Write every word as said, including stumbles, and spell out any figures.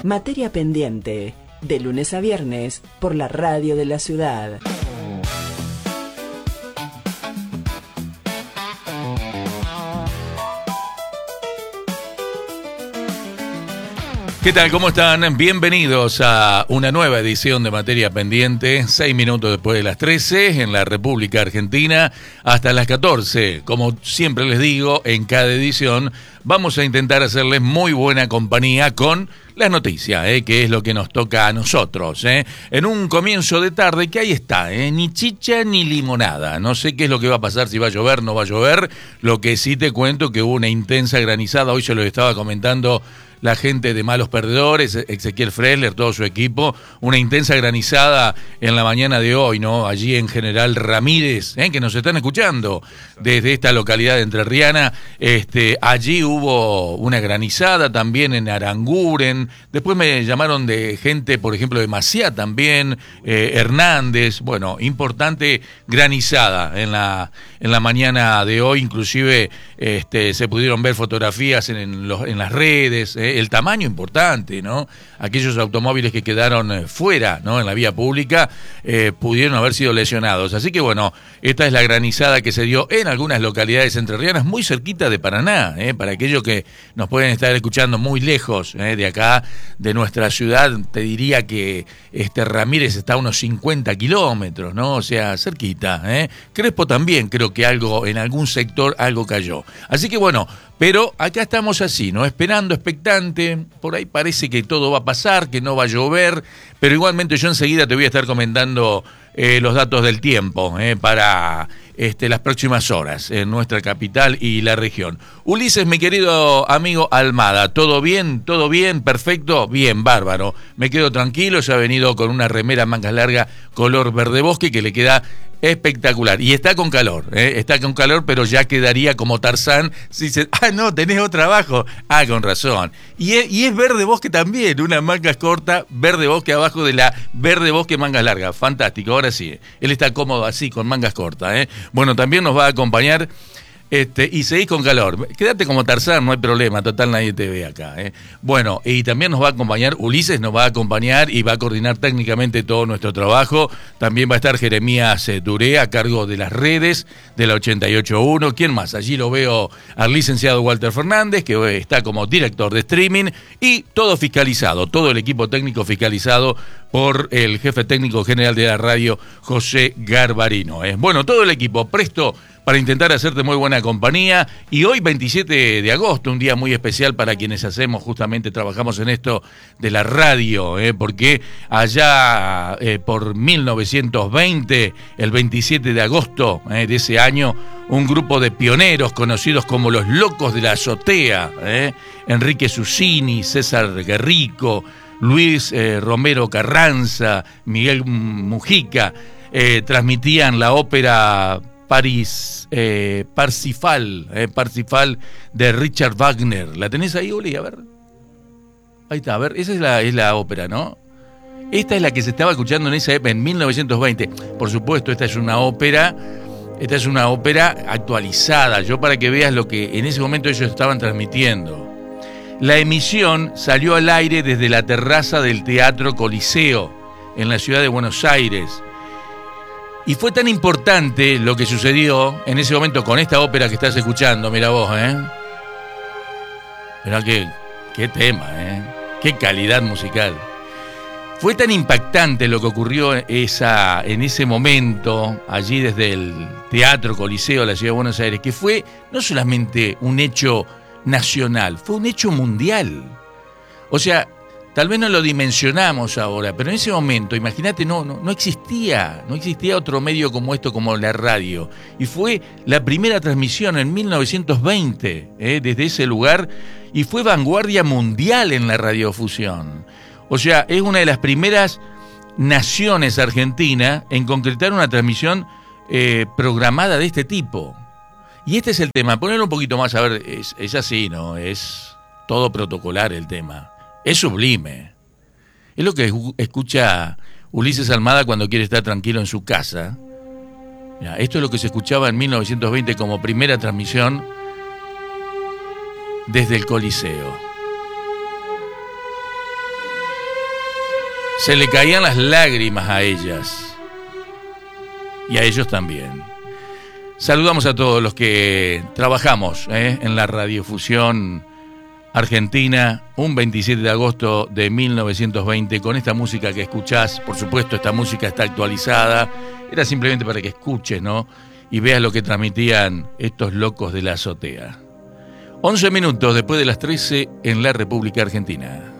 Materia pendiente, de lunes a viernes, por la radio de la ciudad. ¿Qué tal? ¿Cómo están? Bienvenidos a una nueva edición de Materia Pendiente, seis minutos después de las trece en la República Argentina, hasta las catorce. Como siempre les digo, en cada edición vamos a intentar hacerles muy buena compañía con las noticias, ¿eh? que es lo que nos toca a nosotros, ¿eh? en un comienzo de tarde que ahí está, ¿eh? ni chicha ni limonada. No sé qué es lo que va a pasar, si va a llover, no va a llover. Lo que sí te cuento que hubo una intensa granizada, hoy se lo estaba comentando la gente de Malos Perdedores, Ezequiel Fresler, todo su equipo, una intensa granizada en la mañana de hoy, ¿no? Allí en General Ramírez, ¿eh? que nos están escuchando desde esta localidad entrerriana. Este, allí hubo una granizada también en Aranguren. Después me llamaron de gente, por ejemplo, de Maciá también, eh, Hernández. Bueno, importante granizada en la, en la mañana de hoy. Inclusive este, se pudieron ver fotografías en, en, los, en las redes, ¿eh? El tamaño importante, ¿no? Aquellos automóviles que quedaron fuera, ¿no? En la vía pública eh, pudieron haber sido lesionados. Así que bueno, esta es la granizada que se dio en algunas localidades entrerrianas, muy cerquita de Paraná, ¿eh? Para aquellos que nos pueden estar escuchando muy lejos ¿eh? de acá, de nuestra ciudad, te diría que este Ramírez está a unos cincuenta kilómetros, ¿no? O sea, cerquita, ¿eh? Crespo también, creo que algo, en algún sector algo cayó. Así que bueno, pero acá estamos así, ¿no? Esperando, expectante, por ahí parece que todo va a pasar, que no va a llover, pero igualmente yo enseguida te voy a estar comentando eh, los datos del tiempo eh, para este, las próximas horas en nuestra capital y la región. Ulises, mi querido amigo Almada, ¿todo bien? ¿Todo bien? ¿Perfecto? Bien, bárbaro. Me quedo tranquilo, ya ha venido con una remera mangas larga color verde bosque que le queda espectacular, y está con calor, ¿eh? está con calor, pero ya quedaría como Tarzán si dice, ah, no, tenés otro abajo, ah, con razón, y es, y es verde bosque también, una mangas corta, verde bosque abajo de la verde bosque mangas largas, fantástico. Ahora sí, él está cómodo así, con mangas cortas, ¿eh? Bueno, también nos va a acompañar Este, y seguís con calor. Quédate como Tarzán, no hay problema, total nadie te ve acá, ¿eh? Bueno, y también nos va a acompañar, Ulises nos va a acompañar y va a coordinar técnicamente todo nuestro trabajo. También va a estar Jeremías eh, Duré a cargo de las redes de la ochenta y ocho punto uno. ¿Quién más? Allí lo veo al licenciado Walter Fernández, que eh, está como director de streaming, y todo fiscalizado, todo el equipo técnico fiscalizado por el jefe técnico general de la radio, José Garbarino, ¿eh? Bueno, todo el equipo presto para intentar hacerte muy buena compañía. Y hoy, veintisiete de agosto, un día muy especial para quienes hacemos, justamente trabajamos en esto de la radio, ¿eh? porque allá eh, por mil novecientos veinte, el veintisiete de agosto eh, de ese año, un grupo de pioneros conocidos como los Locos de la Azotea, ¿eh? Enrique Susini, César Guerrico, Luis eh, Romero Carranza, Miguel Mujica, eh, transmitían la ópera París, eh, Parsifal, eh, Parsifal de Richard Wagner. ¿La tenés ahí, Uli? A ver. Ahí está, a ver, esa es la, es la ópera, ¿no? Esta es la que se estaba escuchando en esa época, en mil novecientos veinte. Por supuesto, esta es una ópera, esta es una ópera actualizada. Yo para que veas lo que en ese momento ellos estaban transmitiendo. La emisión salió al aire desde la terraza del Teatro Coliseo, en la ciudad de Buenos Aires. Y fue tan importante lo que sucedió en ese momento con esta ópera que estás escuchando, mira vos, ¿eh? Mirá qué, qué tema, ¿eh? Qué calidad musical. Fue tan impactante lo que ocurrió esa, en ese momento, allí desde el Teatro Coliseo de la ciudad de Buenos Aires, que fue no solamente un hecho nacional, fue un hecho mundial. O sea, tal vez no lo dimensionamos ahora, pero en ese momento, imagínate, no, no, no existía, no existía otro medio como esto, como la radio. Y fue la primera transmisión en mil novecientos veinte, ¿eh? desde ese lugar, y fue vanguardia mundial en la radiofusión. O sea, es una de las primeras naciones argentinas en concretar una transmisión eh, programada de este tipo. Y este es el tema, ponerlo un poquito más, a ver, es, es así, ¿no? Es todo protocolar el tema. Es sublime. Es lo que escucha Ulises Almada cuando quiere estar tranquilo en su casa. Mirá, esto es lo que se escuchaba en mil novecientos veinte como primera transmisión desde el Coliseo. Se le caían las lágrimas a ellas. Y a ellos también. Saludamos a todos los que trabajamos ¿eh? en la radiofusión argentina, un veintisiete de agosto de mil novecientos veinte, con esta música que escuchás. Por supuesto, esta música está actualizada. Era simplemente para que escuches, ¿no? Y veas lo que transmitían estos locos de la azotea. once minutos después de las trece en la República Argentina.